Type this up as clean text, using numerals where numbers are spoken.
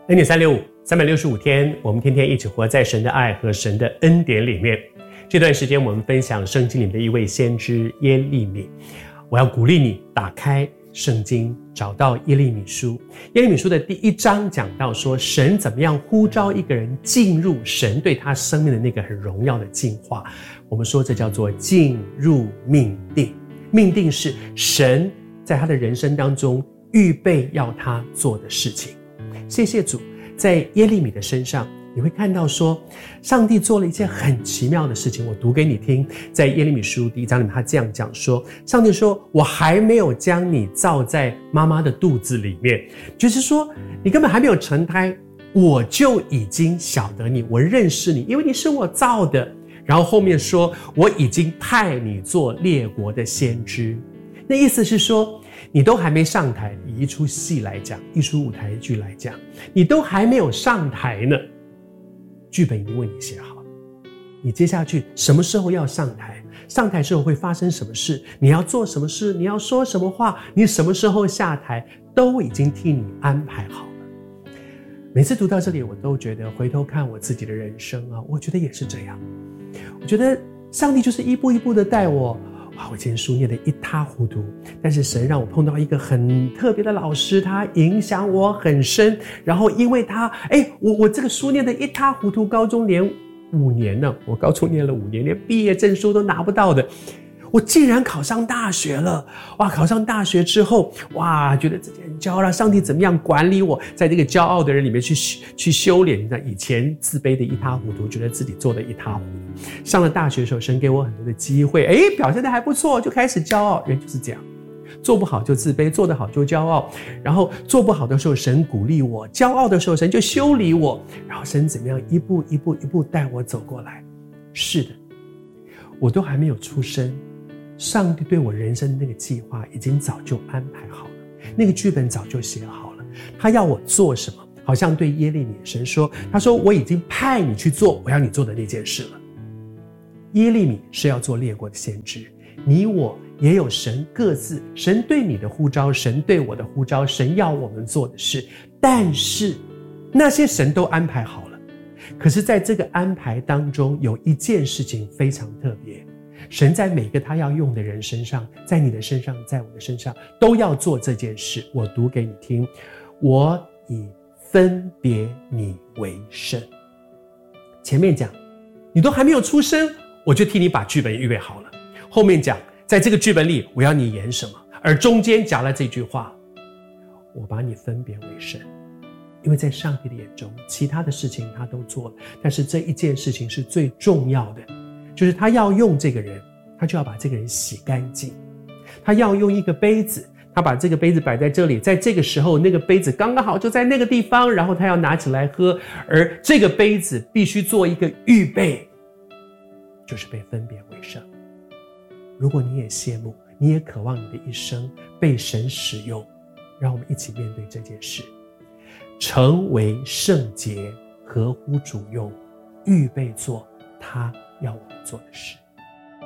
恩典365 365天，我们天天一起活在神的爱和神的恩典里面。这段时间我们分享圣经里面的一位先知耶利米。我要鼓励你打开圣经，找到耶利米书。耶利米书的第1章讲到说，神怎么样呼召一个人进入神对他生命的那个很荣耀的进化。我们说这叫做进入命定。命定是神在他的人生当中预备要他做的事情。谢谢主，在耶利米的身上你会看到说，上帝做了一件很奇妙的事情。我读给你听，在耶利米书第1章里面，他这样讲说，上帝说，我还没有将你造在妈妈的肚子里面，就是说你根本还没有成胎，我就已经晓得你，我认识你，因为你是我造的。然后后面说，我已经派你做列国的先知。那意思是说，你都还没上台，以一出戏来讲，一出舞台剧来讲，你都还没有上台呢，剧本已经为你写好了。你接下去什么时候要上台？上台之后会发生什么事？你要做什么事？你要说什么话？你什么时候下台？都已经替你安排好了。每次读到这里，我都觉得回头看我自己的人生啊，我觉得也是这样。我觉得上帝就是一步一步的带我。我以前书念得一塌糊涂，但是神让我碰到一个很特别的老师，他影响我很深。然后因为他，我这个书念得一塌糊涂，高中连5年呢，我高中念了5年，连毕业证书都拿不到的，我竟然考上大学了。考上大学之后，觉得自己很骄傲，上帝怎么样管理我，在这个骄傲的人里面去修炼。那以前自卑的一塌糊涂，觉得自己做得一塌糊涂。上了大学的时候，神给我很多的机会，表现得还不错，就开始骄傲。人就是这样，做不好就自卑，做得好就骄傲。然后做不好的时候，神鼓励我；骄傲的时候，神就修理我。然后神怎么样一步一步一步带我走过来。是的，我都还没有出生，上帝对我人生的那个计划已经早就安排好了，那个剧本早就写好了。他要我做什么，好像对耶利米神说，他说我已经派你去做我要你做的那件事了。耶利米是要做列国的先知，你我也有神各自，神对你的呼召，神对我的呼召，神要我们做的事。但是那些神都安排好了，可是在这个安排当中，有一件事情非常特别，神在每个他要用的人身上，在你的身上，在我的身上，都要做这件事。我读给你听，我已分别你为圣。前面讲你都还没有出生，我就替你把剧本预备好了。后面讲在这个剧本里我要你演什么，而中间讲了这句话，我把你分别为圣。因为在上帝的眼中，其他的事情他都做了，但是这一件事情是最重要的，就是他要用这个人，他就要把这个人洗干净。他要用一个杯子，他把这个杯子摆在这里，在这个时候那个杯子刚刚好就在那个地方，然后他要拿起来喝，而这个杯子必须做一个预备，就是被分别为圣。如果你也羡慕，你也渴望你的一生被神使用，让我们一起面对这件事，成为圣洁，合乎主用，预备做他要我们做的事。